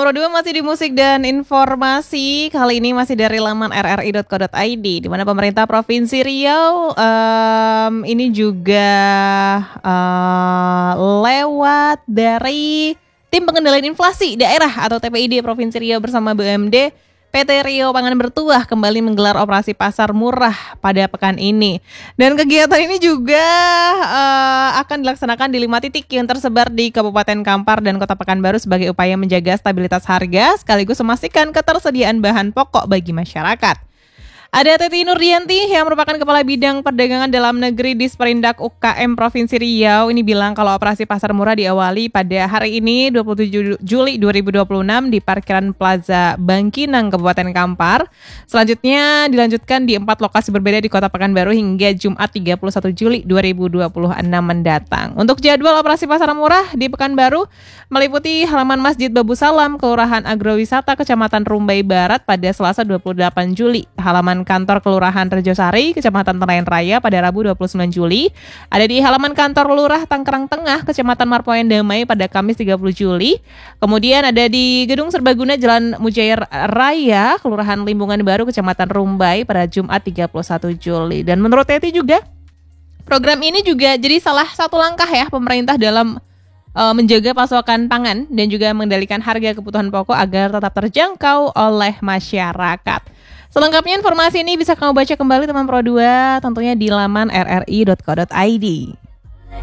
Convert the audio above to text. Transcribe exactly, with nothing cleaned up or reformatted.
Pro dua masih di musik dan informasi. Kali ini masih dari laman r r i dot co dot i d, di mana pemerintah Provinsi Riau um, ini juga uh, lewat dari Tim Pengendalian Inflasi Daerah atau T P I D Provinsi Riau bersama B U M D, P T Riau Pangan Bertuah kembali menggelar operasi pasar murah pada pekan ini. Dan kegiatan ini juga uh, akan dilaksanakan di lima titik yang tersebar di Kabupaten Kampar dan Kota Pekanbaru sebagai upaya menjaga stabilitas harga sekaligus memastikan ketersediaan bahan pokok bagi masyarakat. Ada Teti Nurdianti yang merupakan Kepala Bidang Perdagangan Dalam Negeri di Sperindak U K M Provinsi Riau. Ini bilang kalau operasi pasar murah diawali pada hari ini dua puluh tujuh Juli dua ribu dua puluh enam di Parkiran Plaza Bangkinang, Kabupaten Kampar. Selanjutnya dilanjutkan di empat lokasi berbeda di Kota Pekanbaru hingga Jumat tiga puluh satu Juli dua ribu dua puluh enam mendatang. Untuk jadwal operasi pasar murah di Pekanbaru meliputi halaman Masjid Babu Salam, Kelurahan Agrowisata, Kecamatan Rumbai Barat pada Selasa dua puluh delapan Juli. Halaman kantor Kelurahan Rejosari, Kecamatan Tenayan Raya pada Rabu dua puluh sembilan Juli. Ada di halaman kantor Lurah Tangkerang Tengah, Kecamatan Marpoen Damai pada Kamis tiga puluh Juli. Kemudian ada di Gedung Serbaguna Jalan Mujair Raya, Kelurahan Limbungan Baru, Kecamatan Rumbai pada Jumat tiga puluh satu Juli. Dan menurut Teti juga, program ini juga jadi salah satu langkah ya pemerintah dalam uh, menjaga pasokan pangan dan juga mengendalikan harga kebutuhan pokok agar tetap terjangkau oleh masyarakat. Selengkapnya informasi ini bisa kamu baca kembali teman Pro dua tentunya di laman r r i dot co dot i d.